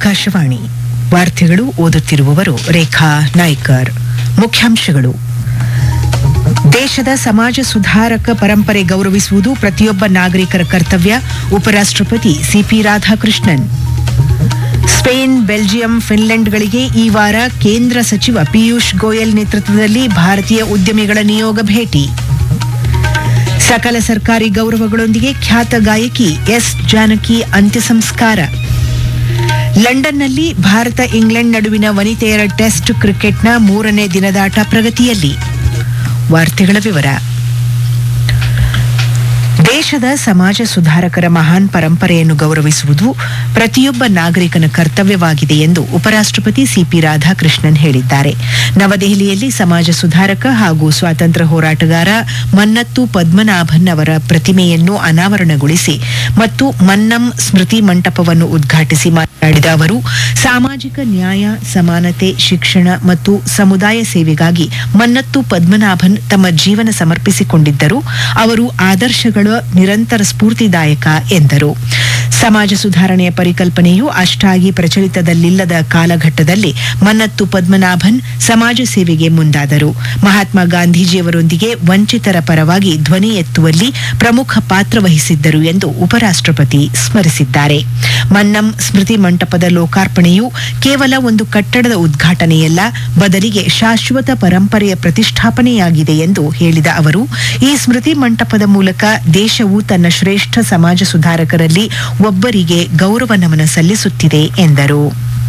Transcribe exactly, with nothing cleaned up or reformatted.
ಆಕಾಶವಾಣಿ ವಾರ್ತೆಗಳು ಓದುತ್ತಿರುವವರು ರೇಖಾ ನಾಯ್ಕರ್. ಮುಖ್ಯಾಂಶಗಳು: ದೇಶದ ಸಮಾಜ ಸುಧಾರಕ ಪರಂಪರೆ ಗೌರವಿಸುವುದು ಪ್ರತಿಯೊಬ್ಬ ನಾಗರಿಕರ ಕರ್ತವ್ಯ. ಉಪರಾಷ್ಟ್ರಪತಿ ಸಿಪಿ ರಾಧಾಕೃಷ್ಣನ್. ಸ್ಪೇನ್, ಬೆಲ್ಜಿಯಂ, ಫಿನ್ಲೆಂಡ್ಗಳಿಗೆ ಈ ವಾರ ಕೇಂದ್ರ ಸಚಿವ ಪಿಯೂಷ್ ಗೋಯಲ್ ನೇತೃತ್ವದಲ್ಲಿ ಭಾರತೀಯ ಉದ್ಯಮಿಗಳ ನಿಯೋಗ ಭೇಟಿ. ಸಕಲ ಸರ್ಕಾರಿ ಗೌರವಗಳೊಂದಿಗೆ ಖ್ಯಾತ ಗಾಯಕಿ ಎಸ್ ಜಾನಕಿ ಅಂತ್ಯ ಸಂಸ್ಕಾರ. ಲಂಡನ್ನಲ್ಲಿ ಭಾರತ ಇಂಗ್ಲೆಂಡ್ ನಡುವಿನ ವನಿತೆಯರ ಟೆಸ್ಟ್ ಕ್ರಿಕೆಟ್ನ ಮೂರನೇ ದಿನದಾಟ ಪ್ರಗತಿಯಲ್ಲಿ. ವಾರ್ತೆಗಳ ವಿವರ. ದೇಶದ ಸಮಾಜ ಸುಧಾರಕರ ಮಹಾನ್ ಪರಂಪರೆಯನ್ನು ಗೌರವಿಸುವುದು ಪ್ರತಿಯೊಬ್ಬ ನಾಗರಿಕನ ಕರ್ತವ್ಯವಾಗಿದೆ ಎಂದು ಉಪರಾಷ್ಟ್ರಪತಿ ಸಿಪಿ ರಾಧಾಕೃಷ್ಣನ್ ಹೇಳಿದ್ದಾರೆ. ನವದೆಹಲಿಯಲ್ಲಿ ಸಮಾಜ ಸುಧಾರಕ ಹಾಗೂ ಸ್ವಾತಂತ್ರ್ಯ ಹೋರಾಟಗಾರ ಮನ್ನತ್ತು ಪದ್ಮನಾಭನ್ ಅವರ ಪ್ರತಿಮೆಯನ್ನು ಅನಾವರಣಗೊಳಿಸಿ ಮತ್ತು ಮನ್ನಂ ಸ್ಮೃತಿ ಮಂಟಪವನ್ನು ಉದ್ಘಾಟಿಸಿ ಮಾತನಾಡಿದ ಅವರು, ಸಾಮಾಜಿಕ ನ್ಯಾಯ, ಸಮಾನತೆ, ಶಿಕ್ಷಣ ಮತ್ತು ಸಮುದಾಯ ಸೇವೆಗಾಗಿ ಮನ್ನತ್ತು ಪದ್ಮನಾಭನ್ ತಮ್ಮ ಜೀವನ ಸಮರ್ಪಿಸಿಕೊಂಡಿದ್ದರು. ಅವರು ಆದರ್ಶಗಳ ನಿರಂತರ ಸ್ಫೂರ್ತಿದಾಯಕ ಎಂದರು. ಸಮಾಜ ಸುಧಾರಣೆಯ ಪರಿಕಲ್ಪನೆಯು ಅಷ್ಟಾಗಿ ಪ್ರಚಲಿತದಲ್ಲಿಲ್ಲದ ಕಾಲಘಟ್ಟದಲ್ಲಿ ಮನ್ನತ್ತು ಪದ್ಮನಾಭನ್ ಸಮಾಜ ಸೇವೆಗೆ ಮುಂದಾದರು. ಮಹಾತ್ಮ ಗಾಂಧೀಜಿಯವರೊಂದಿಗೆ ವಂಚಿತರ ಪರವಾಗಿ ಧ್ವನಿ ಎತ್ತುವಲ್ಲಿ ಪ್ರಮುಖ ಪಾತ್ರ ವಹಿಸಿದ್ದರು ಎಂದು ಉಪರಾಷ್ಟ್ರಪತಿ ಸ್ಮರಿಸಿದ್ದಾರೆ. ಮನ್ನಂ ಸ್ಮೃತಿ ಮಂಟಪದ ಲೋಕಾರ್ಪಣೆಯು ಕೇವಲ ಒಂದು ಕಟ್ಟಡದ ಉದ್ಘಾಟನೆಯಲ್ಲ, ಬದಲಿಗೆ ಶಾಶ್ವತ ಪರಂಪರೆಯ ಪ್ರತಿಷ್ಠಾಪನೆಯಾಗಿದೆ ಎಂದು ಹೇಳಿದ ಅವರು, ಈ ಸ್ಮೃತಿ ಮಂಟಪದ ಮೂಲಕ ದೇಶವು ತನ್ನ ಶ್ರೇಷ್ಠ ಸಮಾಜ ಸುಧಾರಕರಲ್ಲಿ ಒಬ್ಬರಿಗೆ ಗೌರವ ನಮನ ಸಲ್ಲಿಸುತ್ತಿದೆ ಎಂದರು.